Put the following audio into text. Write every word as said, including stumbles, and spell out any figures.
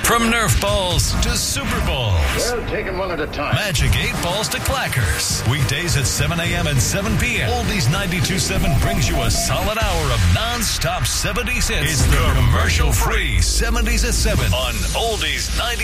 From Nerf balls to Super Balls. Well, take them one at a time. Magic eight balls to clackers. Weekdays at seven a.m. and seven p.m. Oldies ninety-two point seven brings you a solid hour of non-stop seventies hits. It's the commercial-free seventies at seven on Oldies ninety.